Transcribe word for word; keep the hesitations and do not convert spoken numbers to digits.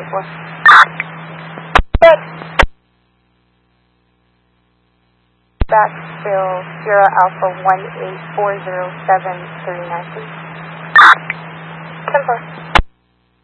four. Good. Backfill Sierra Alpha one eight four zero seven three nine, please. ten four.